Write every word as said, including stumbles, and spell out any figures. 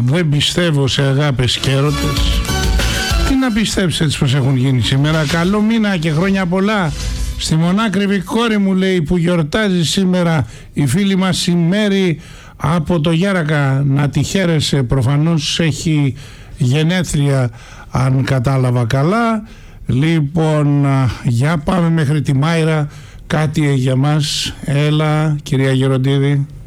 δεν πιστεύω σε αγάπες και έρωτες. Τι να πιστέψεις έτσι πως έχουν γίνει σήμερα. Καλό μήνα και χρόνια πολλά στη μονάκριβη κόρη μου, λέει, που γιορτάζει σήμερα, η φίλη μας η Μέρη από το Γέρακα. Να τη χαίρεσαι, προφανώς έχει γενέθλια αν κατάλαβα καλά. Λοιπόν, για πάμε μέχρι τη Μάιρα. Κάτι για μας. Έλα, κυρία Γεροντίδη.